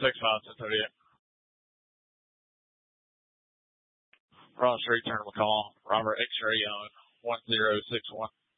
65-38. Cross Street, turn the call. Robert X-ray on 1061.